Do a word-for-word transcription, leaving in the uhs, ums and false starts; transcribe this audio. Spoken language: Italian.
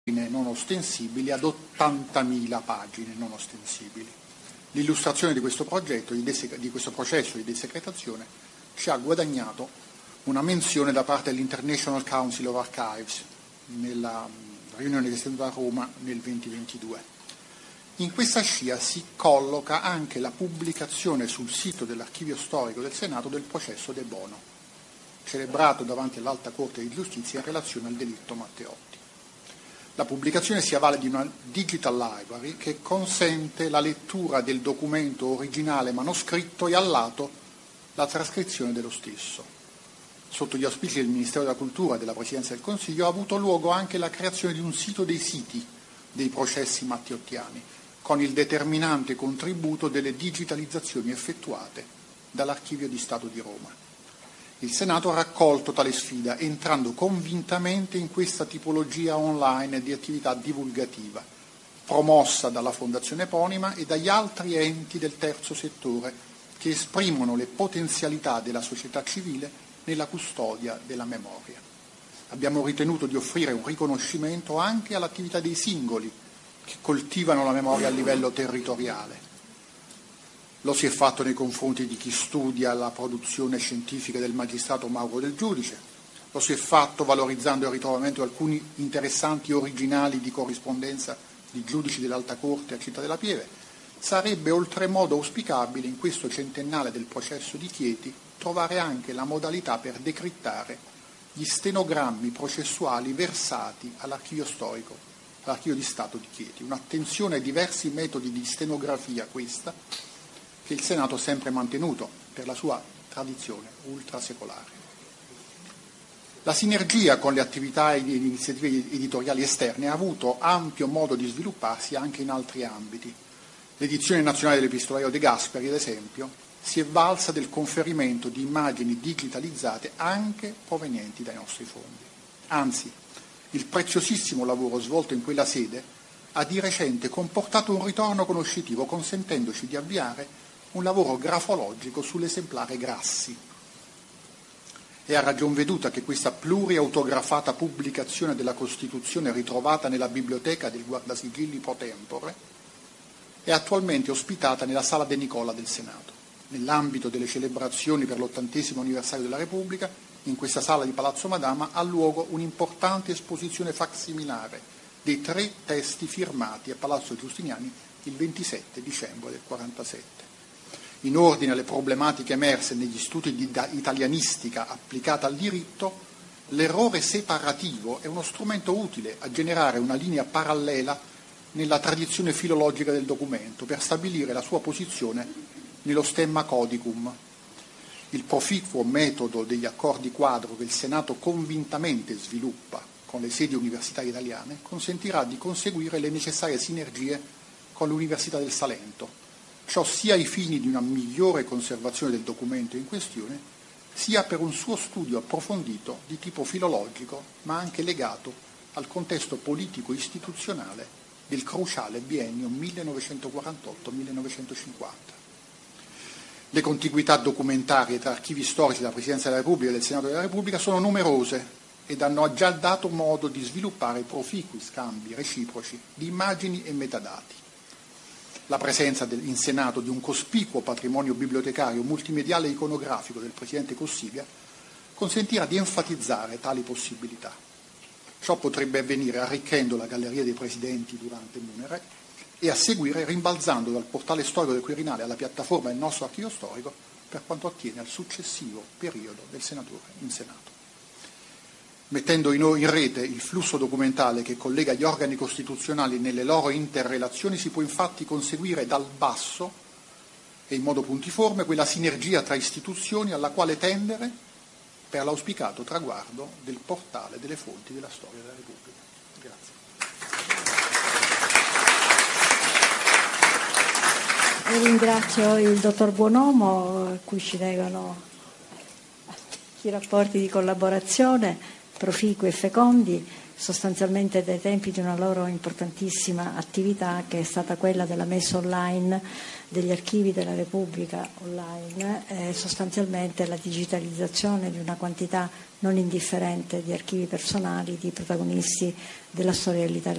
non ostensibili ad ottantamila pagine non ostensibili. L'illustrazione di questo progetto, di, desec- di questo processo di desecretazione ci ha guadagnato una menzione da parte dell'International Council of Archives nella riunione che si è tenuta a Roma nel duemilaventidue. In questa scia si colloca anche la pubblicazione sul sito dell'Archivio Storico del Senato del processo De Bono, celebrato davanti all'Alta Corte di Giustizia in relazione al delitto Matteotti. La pubblicazione si avvale di una digital library che consente la lettura del documento originale manoscritto e al lato la trascrizione dello stesso. Sotto gli auspici del Ministero della Cultura e della Presidenza del Consiglio ha avuto luogo anche la creazione di un sito dei siti dei processi matteottiani, con il determinante contributo delle digitalizzazioni effettuate dall'Archivio di Stato di Roma. Il Senato ha raccolto tale sfida entrando convintamente in questa tipologia online di attività divulgativa, promossa dalla Fondazione eponima e dagli altri enti del terzo settore che esprimono le potenzialità della società civile nella custodia della memoria. Abbiamo ritenuto di offrire un riconoscimento anche all'attività dei singoli che coltivano la memoria a livello territoriale. Lo si è fatto nei confronti di chi studia la produzione scientifica del magistrato Mauro Del Giudice, lo si è fatto valorizzando il ritrovamento di alcuni interessanti originali di corrispondenza di giudici dell'Alta Corte a Città della Pieve. Sarebbe oltremodo auspicabile in questo centennale del processo di Chieti trovare anche la modalità per decrittare gli stenogrammi processuali versati all'Archivio Storico, all'Archivio di Stato di Chieti. Un'attenzione ai diversi metodi di stenografia questa che il Senato ha sempre mantenuto per la sua tradizione ultrasecolare. La sinergia con le attività e le iniziative editoriali esterne ha avuto ampio modo di svilupparsi anche in altri ambiti. L'edizione nazionale dell'Epistolario De Gasperi, ad esempio, si è valsa del conferimento di immagini digitalizzate anche provenienti dai nostri fondi. Anzi, il preziosissimo lavoro svolto in quella sede ha di recente comportato un ritorno conoscitivo, consentendoci di avviare un lavoro grafologico sull'esemplare Grassi. È a ragion veduta che questa pluriautografata pubblicazione della Costituzione ritrovata nella biblioteca del Guardasigilli pro tempore è attualmente ospitata nella Sala De Nicola del Senato. Nell'ambito delle celebrazioni per l'ottantesimo anniversario della Repubblica, in questa sala di Palazzo Madama ha luogo un'importante esposizione facsimilare dei tre testi firmati a Palazzo Giustiniani il ventisette dicembre del quarantasette. In ordine alle problematiche emerse negli studi di italianistica applicata al diritto, l'errore separativo è uno strumento utile a generare una linea parallela nella tradizione filologica del documento per stabilire la sua posizione nello stemma codicum. Il proficuo metodo degli accordi quadro che il Senato convintamente sviluppa con le sedi universitarie italiane consentirà di conseguire le necessarie sinergie con l'Università del Salento, ciò sia ai fini di una migliore conservazione del documento in questione, sia per un suo studio approfondito di tipo filologico, ma anche legato al contesto politico-istituzionale del cruciale biennio millenovecentoquarantotto millenovecentocinquanta. Le contiguità documentarie tra archivi storici della Presidenza della Repubblica e del Senato della Repubblica sono numerose ed hanno già dato modo di sviluppare proficui scambi reciproci di immagini e metadati. La presenza del, in Senato di un cospicuo patrimonio bibliotecario, multimediale e iconografico del Presidente Cossiga consentirà di enfatizzare tali possibilità. Ciò potrebbe avvenire arricchendo la galleria dei Presidenti durante Munere e a seguire rimbalzando dal portale storico del Quirinale alla piattaforma del nostro archivio storico per quanto attiene al successivo periodo del senatore in Senato. Mettendo in rete il flusso documentale che collega gli organi costituzionali nelle loro interrelazioni si può infatti conseguire dal basso e in modo puntiforme quella sinergia tra istituzioni alla quale tendere per l'auspicato traguardo del portale delle fonti della storia della Repubblica. Grazie. Io ringrazio il dottor Buonomo, a cui ci legano i rapporti di collaborazione proficui e fecondi sostanzialmente dai tempi di una loro importantissima attività, che è stata quella della messa online degli archivi della Repubblica online, eh, sostanzialmente la digitalizzazione di una quantità non indifferente di archivi personali di protagonisti della storia dell'Italia